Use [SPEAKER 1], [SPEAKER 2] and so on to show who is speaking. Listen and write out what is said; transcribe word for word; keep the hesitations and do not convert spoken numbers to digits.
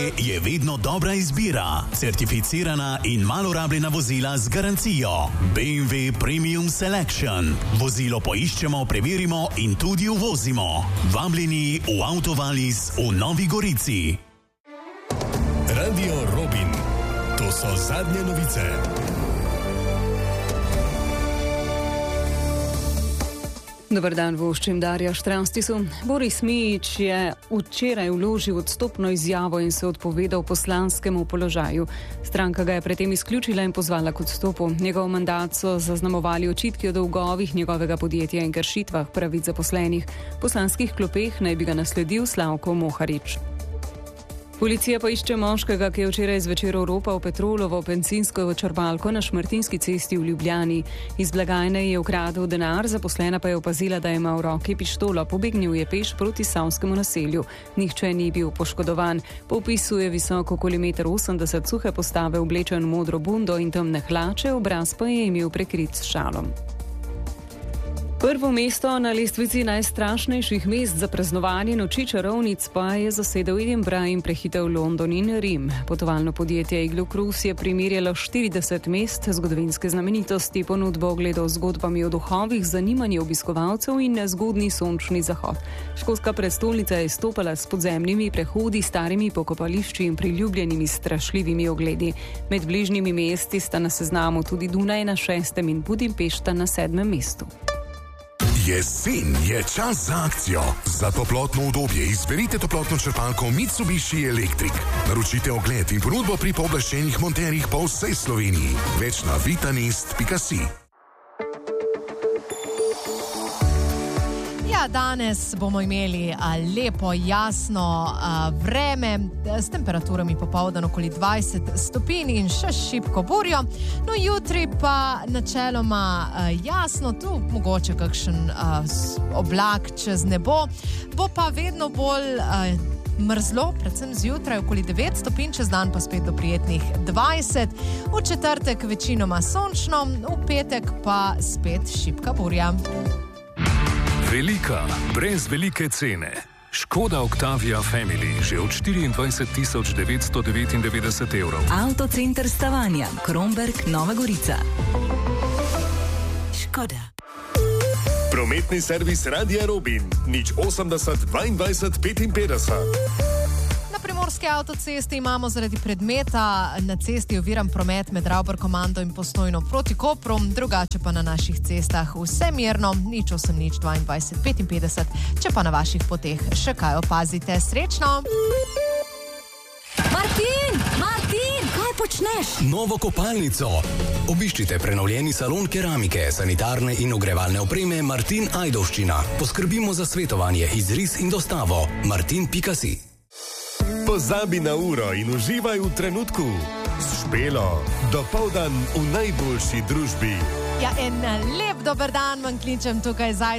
[SPEAKER 1] Je vedno dobra izbira, certificirana in malo rabljena vozila z garancijo. B M W Premium Selection. Vozilo poiščemo, preverimo in tudi uvozimo. Vabljeni v Autovalis v Novi Gorici.
[SPEAKER 2] Radio Robin. To so zadnje novice.
[SPEAKER 3] Dobar dan, voščim Darja Štranstisu. Boris Mijić je včeraj vložil odstopno izjavo in se odpovedal poslanskemu položaju. Stranka ga je predtem izključila in pozvala k odstopu. Njegov mandat so zaznamovali očitki o dolgovih njegovega podjetja in kršitvah pravic zaposlenih. V poslanskih klopeh naj bi ga nasledil Slavko Moharič. Policija pa išče moškega, ki je včeraj zvečer oropal Petrolovo bencinsko črpalko na Šmartinski cesti v Ljubljani. Iz blagajne je ukradel denar, zaposlena pa je opazila, da ima v roki pištolo. Pobegnil je peš proti Savskemu naselju. Nihče ni bil poškodovan. Po opisu je visok okoli meter osemdeset, suhe postave, oblečen v modro bundo in temne hlače, obraz pa je imel prekrit s šalom. Prvo mesto na lestvici najstrašnejših mest za praznovanje noči čarovnic pa je zasedel Edinburgh in prehitel London in Rim. Potovalno podjetje Iglo Cruise je primerjalo štirideset mest, zgodovinske znamenitosti, ponudbo ogledov z zgodbami o duhovih, zanimanje obiskovalcev in nezgodni sončni zahod. Škotska prestolnica je stopala s podzemnimi prehodi, starimi pokopališči in priljubljenimi strašljivimi ogledi. Med bližnjimi mesti sta na seznamu tudi Dunaj na šestem in Budimpešta na sedmem mestu.
[SPEAKER 2] Jesen je čas za akcijo. Za toplotno udobje izberite toplotno črpalko Mitsubishi Electric. Naročite ogled in ponudbo pri pooblaščenih monterjih po vsej Sloveniji. Več na vitanist pika si.
[SPEAKER 4] Ja, danes bomo imeli a, lepo, jasno a, vreme s temperaturami popoldan okoli dvajset stopinj in še šibko burjo. No, jutri pa načeloma a, jasno, tu mogoče kakšen a, oblak čez nebo. Bo pa vedno bolj a, mrzlo, predvsem zjutraj okoli devet stopinj, čez dan pa spet do prijetnih dvajset. V četrtek večinoma sončno, v petek pa spet šibka burja.
[SPEAKER 2] Velika, brez velike cene. Škoda Octavia Family že od štiriindvajset tisoč devetsto devetindevetdeset evrov.
[SPEAKER 5] Avtocenter Stavanja, Kromberk, Nova Gorica. Škoda.
[SPEAKER 2] Prometni servis Radia Robin. Nič osemdeset dvaindvajset petinpetdeset.
[SPEAKER 4] Na primorski avtocesti imamo zaradi predmeta na cesti oviran promet med Ravbar komando in Postojno proti Kopru, drugače pa na naših cestah vse mirno, nič osem nič dvaindvajset petinpetdeset, če pa na vaših poteh še kaj opazite. Srečno!
[SPEAKER 5] Martin! Martin! Kaj počneš?
[SPEAKER 6] Novo kopalnico. Obiščite prenovljeni salon keramike, sanitarne in ogrevalne opreme Martin Ajdovščina. Poskrbimo za svetovanje, izris in dostavo. martin pika si.
[SPEAKER 2] Pozabi na uro in uživaj v trenutku. S Špelo, dopoldan v najboljši družbi.
[SPEAKER 4] Ja, en lep dober dan vam kličem tukaj zdaj.